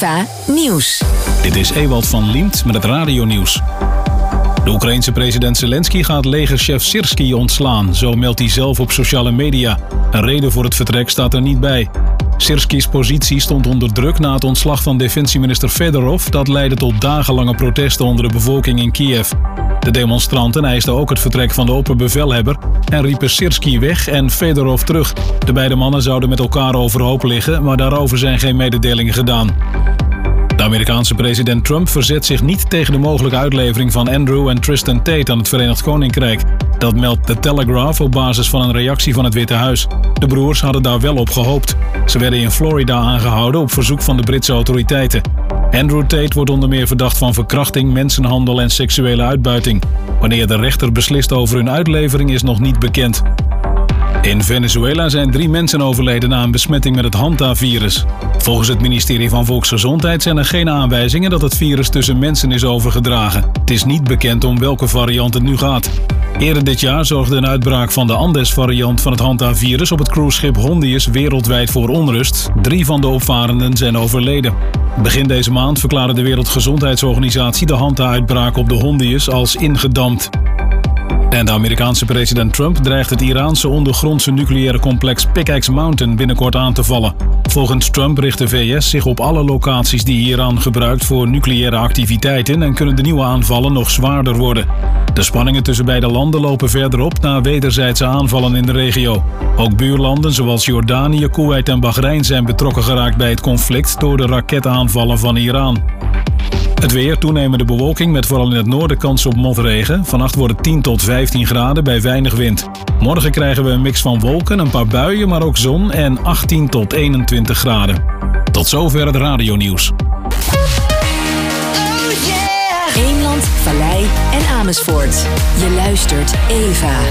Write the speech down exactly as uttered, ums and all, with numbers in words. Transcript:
Eva Nieuws. Dit is Ewald van Liemt met het radionieuws. De Oekraïense president Zelensky gaat legerchef Syrskyi ontslaan, zo meldt hij zelf op sociale media. Een reden voor het vertrek staat er niet bij. Syrskyi's positie stond onder druk na het ontslag van defensieminister Fedorov. Dat leidde tot dagenlange protesten onder de bevolking in Kiev. De demonstranten eisten ook het vertrek van de opperbevelhebber en riepen Syrskyi weg en Fedorov terug. De beide mannen zouden met elkaar overhoop liggen, maar daarover zijn geen mededelingen gedaan. De Amerikaanse president Trump verzet zich niet tegen de mogelijke uitlevering van Andrew en Tristan Tate aan het Verenigd Koninkrijk. Dat meldt The Telegraph op basis van een reactie van het Witte Huis. De broers hadden daar wel op gehoopt. Ze werden in Florida aangehouden op verzoek van de Britse autoriteiten. Andrew Tate wordt onder meer verdacht van verkrachting, mensenhandel en seksuele uitbuiting. Wanneer de rechter beslist over hun uitlevering is nog niet bekend. In Venezuela zijn drie mensen overleden na een besmetting met het Hanta-virus. Volgens het ministerie van Volksgezondheid zijn er geen aanwijzingen dat het virus tussen mensen is overgedragen. Het is niet bekend om welke variant het nu gaat. Eerder dit jaar zorgde een uitbraak van de Andes-variant van het Hanta-virus op het cruiseschip Hondius wereldwijd voor onrust. Drie van de opvarenden zijn overleden. Begin deze maand verklaarde de Wereldgezondheidsorganisatie de Hanta-uitbraak op de Hondius als ingedampt. En de Amerikaanse president Trump dreigt het Iraanse ondergrondse nucleaire complex Pickaxe Mountain binnenkort aan te vallen. Volgens Trump richt de V S zich op alle locaties die Iran gebruikt voor nucleaire activiteiten en kunnen de nieuwe aanvallen nog zwaarder worden. De spanningen tussen beide landen lopen verder op na wederzijdse aanvallen in de regio. Ook buurlanden zoals Jordanië, Koeweit en Bahrein zijn betrokken geraakt bij het conflict door de raketaanvallen van Iran. Het weer, toenemende bewolking met vooral in het noorden kans op motregen. Vannacht wordt het tien tot vijftien graden bij weinig wind. Morgen krijgen we een mix van wolken, een paar buien, maar ook zon en achttien tot eenentwintig graden. Tot zover het radionieuws. Eemland, Vallei en Amersfoort. Je luistert Eva.